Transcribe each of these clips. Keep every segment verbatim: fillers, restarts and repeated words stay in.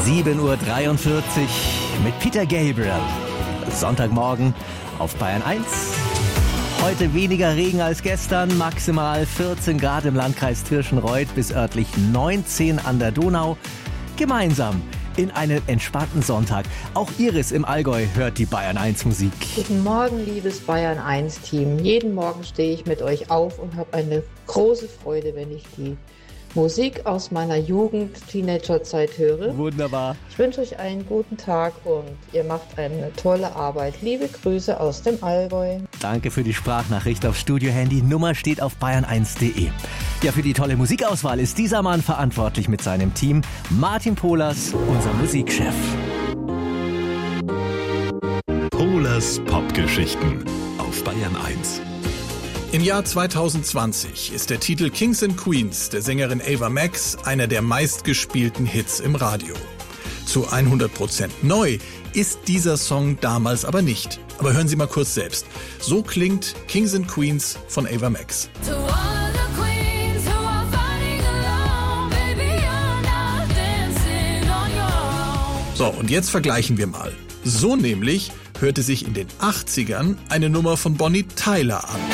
sieben Uhr dreiundvierzig mit Peter Gabriel. Sonntagmorgen auf Bayern eins. Heute weniger Regen als gestern, maximal vierzehn Grad im Landkreis Tirschenreuth bis örtlich neunzehn an der Donau. Gemeinsam in einen entspannten Sonntag. Auch Iris im Allgäu hört die Bayern eins Musik. Guten Morgen, liebes Bayern eins Team. Jeden Morgen stehe ich mit euch auf und habe eine große Freude, wenn ich die Musik aus meiner Jugend, Teenagerzeit höre. Wunderbar. Ich wünsche euch einen guten Tag und ihr macht eine tolle Arbeit. Liebe Grüße aus dem Allgäu. Danke für die Sprachnachricht auf Studio-Handy. Nummer steht auf bayern eins punkt de. Ja, für die tolle Musikauswahl ist dieser Mann verantwortlich mit seinem Team. Martin Pohlers, unser Musikchef. Pohlers Popgeschichten auf Bayern eins. Im Jahr zwanzig zwanzig ist der Titel Kings and Queens der Sängerin Ava Max einer der meistgespielten Hits im Radio. Zu hundert Prozent neu ist dieser Song damals aber nicht. Aber hören Sie mal kurz selbst. So klingt Kings and Queens von Ava Max. So, und jetzt vergleichen wir mal. So nämlich hörte sich in den achtzigern eine Nummer von Bonnie Tyler an.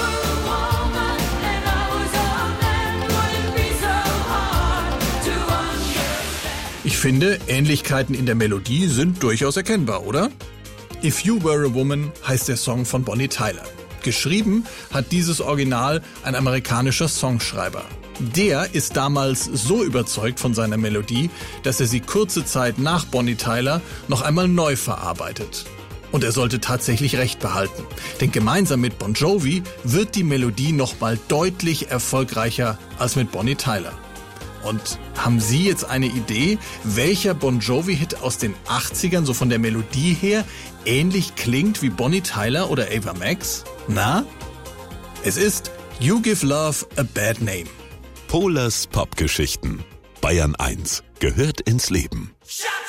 Ich finde, Ähnlichkeiten in der Melodie sind durchaus erkennbar, oder? If You Were a Woman heißt der Song von Bonnie Tyler. Geschrieben hat dieses Original ein amerikanischer Songschreiber. Der ist damals so überzeugt von seiner Melodie, dass er sie kurze Zeit nach Bonnie Tyler noch einmal neu verarbeitet. Und er sollte tatsächlich recht behalten. Denn gemeinsam mit Bon Jovi wird die Melodie noch mal deutlich erfolgreicher als mit Bonnie Tyler. Und haben Sie jetzt eine Idee, welcher Bon Jovi-Hit aus den achtzigern so von der Melodie her ähnlich klingt wie Bonnie Tyler oder Ava Max? Na? Es ist You Give Love a Bad Name. Pohlers Popgeschichten. Bayern eins gehört ins Leben.